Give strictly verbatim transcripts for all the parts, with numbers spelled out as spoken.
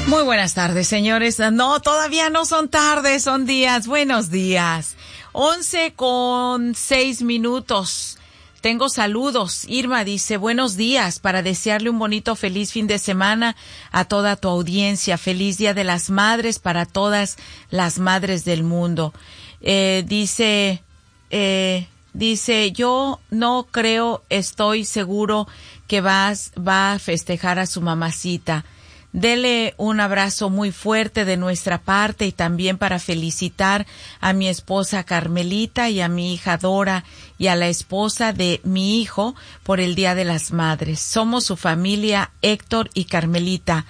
Muy buenas tardes, señores. No, todavía no son tardes, son días. Buenos días. Once con seis minutos. Tengo saludos. Irma dice, buenos días, para desearle un bonito, feliz fin de semana a toda tu audiencia. Feliz Día de las Madres para todas las madres del mundo. Eh, dice, eh, dice, yo no creo, estoy seguro que vas, va a festejar a su mamacita. Dele un abrazo muy fuerte de nuestra parte y también para felicitar a mi esposa Carmelita y a mi hija Dora y a la esposa de mi hijo por el Día de las Madres. Somos su familia, Héctor y Carmelita.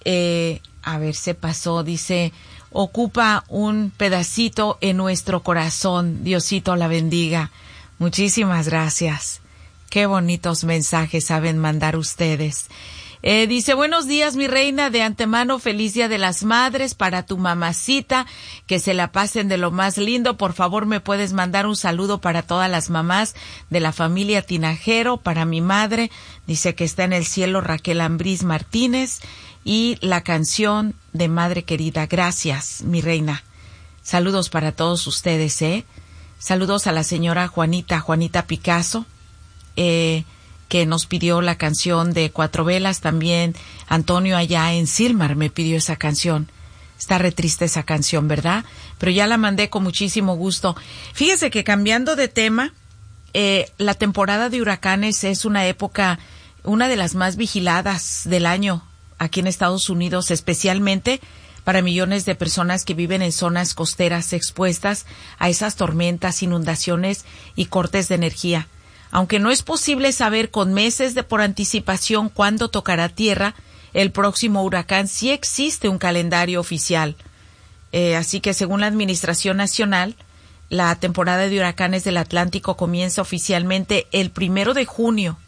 Eh, a ver, se pasó, dice, ocupa un pedacito en nuestro corazón. Diosito la bendiga. Muchísimas gracias. Qué bonitos mensajes saben mandar ustedes. Eh, dice, buenos días, mi reina, de antemano, feliz Día de las Madres para tu mamacita, que se la pasen de lo más lindo. Por favor, me puedes mandar un saludo para todas las mamás de la familia Tinajero, para mi madre, dice que está en el cielo, Raquel Ambriz Martínez, y la canción de Madre Querida. Gracias, mi reina. Saludos para todos ustedes, ¿eh? Saludos a la señora Juanita, Juanita Picasso, eh, que nos pidió la canción de Cuatro Velas. También Antonio allá en Silmar me pidió esa canción. Está re triste esa canción, ¿verdad? Pero ya la mandé con muchísimo gusto. Fíjese que cambiando de tema, eh, la temporada de huracanes es una época, una de las más vigiladas del año aquí en Estados Unidos, especialmente para millones de personas que viven en zonas costeras expuestas a esas tormentas, inundaciones y cortes de energía. Aunque no es posible saber con meses de por anticipación cuándo tocará tierra el próximo huracán, sí existe un calendario oficial. Eh, así que según la Administración Nacional, la temporada de huracanes del Atlántico comienza oficialmente el primero de junio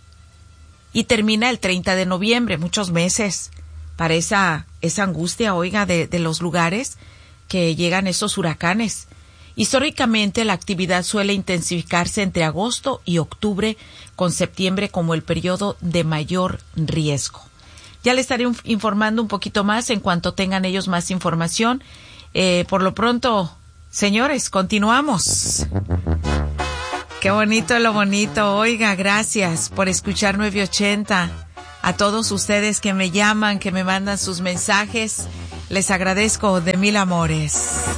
y termina el treinta de noviembre, muchos meses para esa, esa angustia, oiga, de, de los lugares que llegan esos huracanes. Históricamente, la actividad suele intensificarse entre agosto y octubre, con septiembre como el periodo de mayor riesgo. Ya le estaré informando un poquito más en cuanto tengan ellos más información. Eh, por lo pronto, señores, continuamos. Qué bonito lo bonito. Oiga, gracias por escuchar nueve ochenta. A todos ustedes que me llaman, que me mandan sus mensajes, les agradezco de mil amores.